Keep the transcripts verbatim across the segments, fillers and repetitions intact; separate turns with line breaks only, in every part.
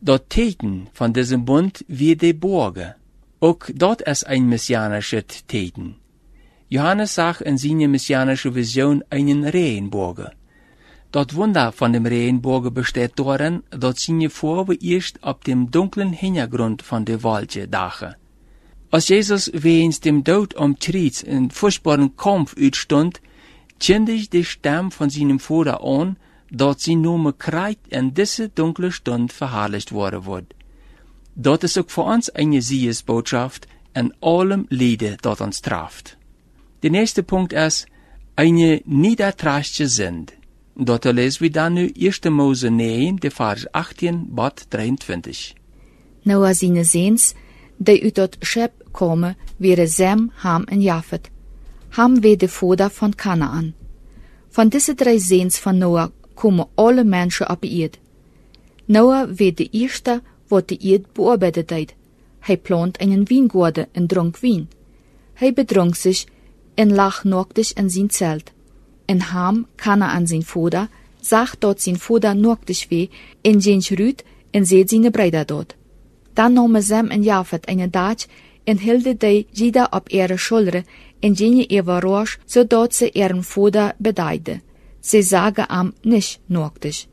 Dort Täten von diesem Bund wie die Burge. Auch dort ist ein messianisches Täten. Johannes sah in seiner messianischen Vision einen Regenbogen. Dort Wunder von dem Regenbogen besteht darin, dass seine Farbe erst auf dem dunklen Hintergrund von der Wolke dache. Als Jesus wegen dem Tod umtritt in furchtbaren Kampf utstund, kündigt die Stimme von seinem Vater an, dass sie Name Kreid in diese dunkle Stunde verherrlicht worden wird. Dort ist auch für uns eine Siegesbotschaft in allem Leiden, das uns trifft. Der nächste Punkt ist eine niederträchtige Sünde. Dort lesen wir dann nu erste Mose neun, de Vers achttien bis dreiundzwanzig.
Nou seine Seens, die uit dat Schep komen, wäre Sem, Ham en Japhet. Ham war der Vater von Kanaan. Von diese drei Seens von Noah kommen alle Menschen auf die Erde. Noah war der Erste, was die Erde bearbeitet hat. Hij plant einen Weingarten und trank Wein. Hij bedrunk sich und lag nacktig in sein Zelt. En Ham, Kanaan sein Vater, sagt dort sein Vater nacktig weh, en ging rüt en seht seine Brüder dort. Dann nahmen Sem en Japhet eine Datsch en hielden die jeder auf ihre Schulter en gingen überrasch, zodat sie ihren Vater bedeiden. Sie sagen am nicht nacktig.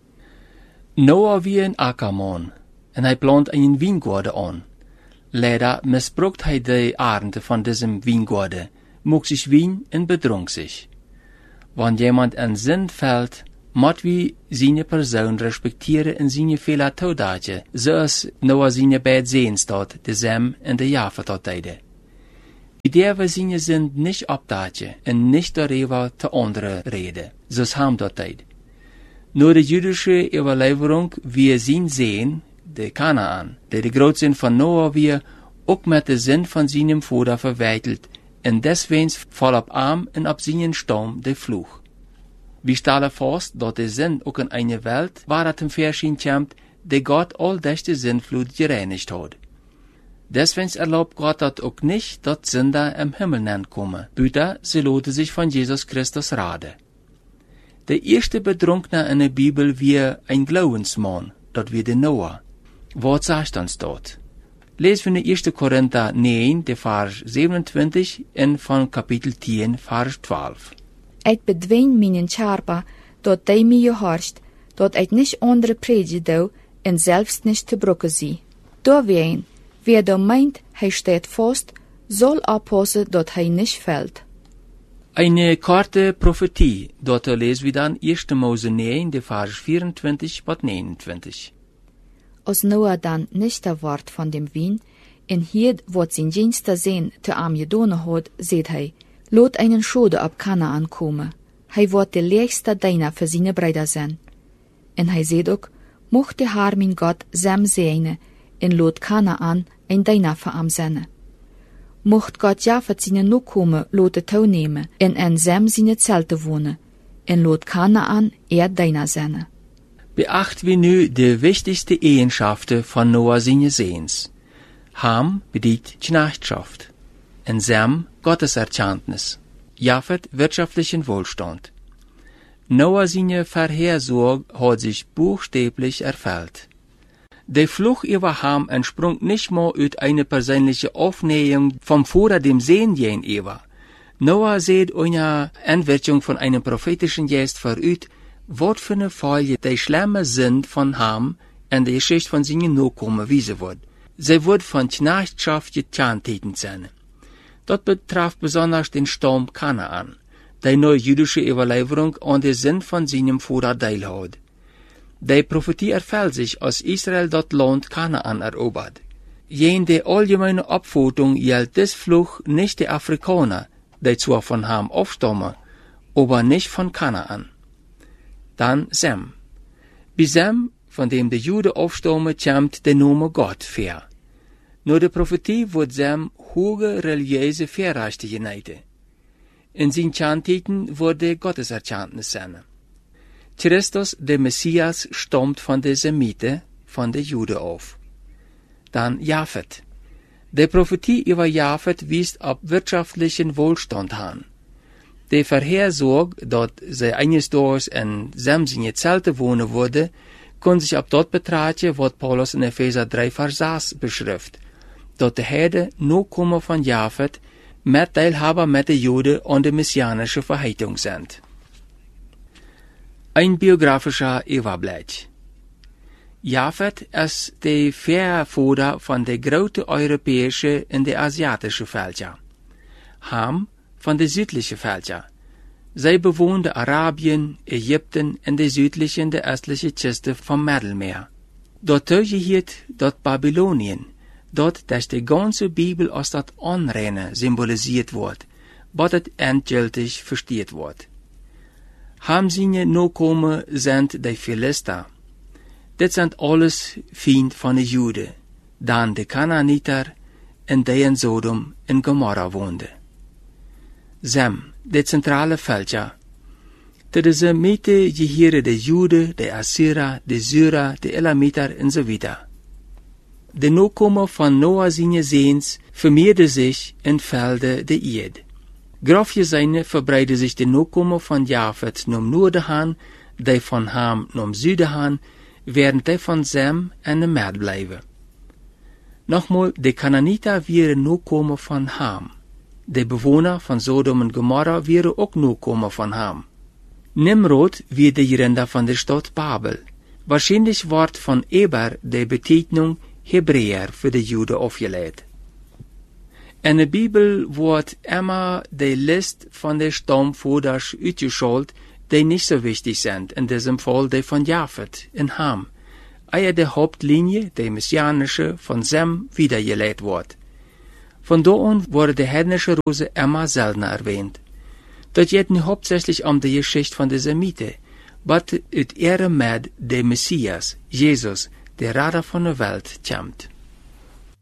Noah wie ein Ackermann, en hij plant einen Weingarten an. Leider missbraucht hij die Ernte von diesem Weingarten, mag sich Wein und bedrunk sich. Wenn jemand in Sinn fällt, moet wie seine Person respektieren en seine Fehler toedaten, zoals Noah seine beiden Seens dort, de Sem en de Japhet dort deide. Die dürfen seine Sünd nicht abdaten en nicht darüber te anderen reden, zoals Ham dort deed. Nur die jüdische Überlieferung wie sein Seen, de Kanaan, der de Großsinn von Noah wie, auch mit de Sinn von seinem Vater verweitelt, en deswegen voll ab Arm en ab seinen Stamm de Fluch. Wir stellen fest, dass der Sinn auch in einer Welt, waar het im Verschieden kommt, der Gott all diese Sinnflut gereinigt hat. Deswegen erlaubt Gott das auch nicht, dass Sünder im Himmel nennen kommen, büter sie loten sich von Jesus Christus rade. Der erste Betrunkene in der Bibel wie ein Glaubensmann, das wie der Noah. Was sagt uns dort? Lesen wir in erste Korinther neun, de Vers siebenundzwanzig en von Kapitel tien, Vers zwölf.
Ik bedwing mijn charpa, dat hij mij gehoorst, dat ik niet andere predje doe en zelfs niet te brokken zie. Doorween, wie dan meint, hij staat vast, zal oppassen dat hij niet valt.
Eine korte Prophetie, dort lesen wir dann erste Mose neun, de Vers vierundzwanzig bis neunundzwanzig.
Als Noah dan nicht der Wort von dem Wein, en hier wat zijn dienste zijn te am gedone had, seht hij, lot einen Schode ab Kanaan komen. Hij wordt de leegste Diener für seine Brüder zijn. En hij seht ook, mocht de haar mijn God Sem seine, en lot Kanaan ein Diener für am zijn. Mocht Gott Japhet seine Nachkommen lote touwnemen, en en Sem seine Zelte wohnen, en lot Kanaan er Diener zijn.
Beachten wir nu de wichtigste Eigenschaften von Noah seine Seens. Ham bedient Knechtschaft, en Sem Gotteserkenntnis, Japhet wirtschaftlichen Wohlstand. Noah seine Vorhersage hat sich buchstäblich erfüllt. Der Fluch über Ham entsprung nicht mal aus einer persönlichen Aufnäherung vom Vater dem Sehen gegenüber. Noah sieht eine Entwicklung von einem prophetischen Geist voraus, wat für eine Folge die schlimme Sinn von Ham und die Geschichte von seinen Nachkommen wiesen wird. Sie wird von Knechtschaft getarnt sein. Das betrifft besonders den Stamm Kanaan, die neue jüdische Überlieferung an den Sinn von seinem Vater teilhat. Die Prophetie erfüllt sich, als Israel das Land Kanaan erobert. Jen die allgemeine Abfutung gilt des Fluch nicht die Afrikaner, die zwar von Ham aufstammen, aber nicht von Kanaan. Dann Sem. Bei Sem, von dem die Juden aufstammen, kommt der Name Gott vor. Nur der Prophetie wird Sem hohe religiöse Vorrechte geneigt. In seinen Chantiten wurde Gotteserkenntnis sein. Christus, der Messias, stammt von der Semite, von der Juden auf. Dann Japhet. Die Prophetie über Japhet wies auf wirtschaftlichen Wohlstand an. Die Vorhersage, dass sie eines Tages in Sem seine Zelte wohnen würde, kon sich ab dort betrachten, wat Paulus in Epheser drei vers zes beschrift, dat de Heiden nakomer van Jafet met Teilhaber met de Joden aan de messianische verheitung sind. Ein biografischer Überblick. Jafet ist der Vervater von der großen europäischen und der asiatischen Völker. Ham von der südlichen Völker. Sie bewohnte Arabien, Ägypten und die südliche und die östliche Küste vom Mittelmeer. Dort hielt dort Babylonien, dort dass die ganze Bibel aus dat Anrennen symbolisiert wird, was het endgültig versteht wird. Ham seine Nachkommen sind die Philister. Dit sind alles Feind von den Juden, dann die Kanaaniter und die in Sodom und Gomorra woonden. Sem, de zentrale Völker. Dit is een mete gehieren de Juden, de Assyrer, de Syrer, de Elamiter en so weiter. De Nachkommen von Noah seine Sehens vermehrte sich in Felde de Erde. Grafje seine verbreite sich de Nachkommen von Jafet nom Noorden han, die von Ham nom Süden han, während die von Sem en de Merd blijven. Nochmal, de Kanaaniter waren Nachkommen von Ham. De Bewohner von Sodom und Gomorra waren auch Nachkommen von Ham. Nimrod war der Gründer von der Stadt Babel. Wahrscheinlich wird von Eber die Bezeichnung Hebräer für die Juden aufgelegt. In der Bibel wird immer die Liste von den Stammvoters ausgeschult, die nicht so wichtig sind, in diesem Fall die von Jafet in Ham, ehe die Hauptlinie, die messianische, von Sem wiedergelegt wird. Von da an wurde die heidnische Rose immer seltener erwähnt. Das geht nicht hauptsächlich um die Geschichte von der Semite, aber es ehre mit der Messias, Jesus, der Retter von der Welt, kommt.